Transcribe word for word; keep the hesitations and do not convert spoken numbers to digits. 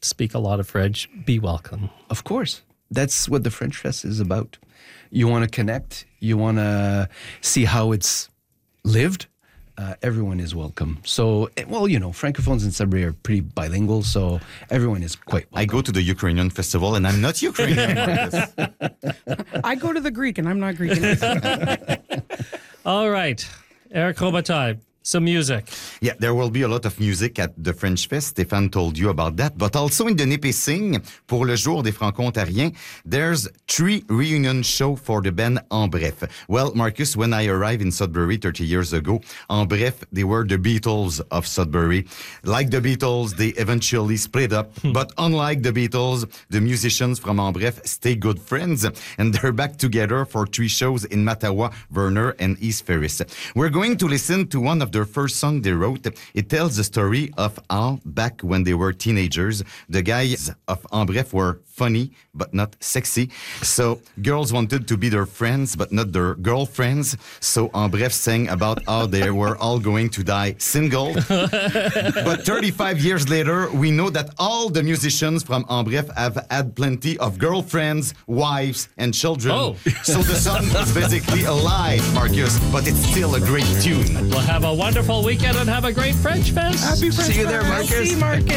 speak a lot of French, be welcome. Of course. That's what the French Fest is about. You want to connect. You want to see how it's lived. Uh, everyone is welcome. So, well, you know, Francophones in Sudbury are pretty bilingual, so everyone is quite welcome. I go to the Ukrainian festival and I'm not Ukrainian. I go to the Greek and I'm not Greek. All right. Eric Robitaille, some music. Yeah, there will be a lot of music at the French Fest. Stéphane told you about that. But also in the Nipissing, pour le Jour des Franco-Ontariens, there's three reunion show for the band En Bref. Well, Marcus, when I arrived in Sudbury thirty years ago, En Bref, they were the Beatles of Sudbury. Like the Beatles, they eventually split up. But unlike the Beatles, the musicians from En Bref stay good friends. And they're back together for three shows in Mattawa, Verner, and East Ferris. We're going to listen to one of their first song they wrote. It tells the story of how back when they were teenagers, the guys of En Bref were funny but not sexy. So girls wanted to be their friends but not their girlfriends. So En Bref sang about how they were all going to die single. But thirty-five years later, we know that all the musicians from En Bref have had plenty of girlfriends, wives, and children. Oh. So the song is basically a lie, Marcus, but it's still a great tune. Well, have a wonderful weekend and have a great French Fest. Happy French See you there, Fest. Marcus. See you, Marcus.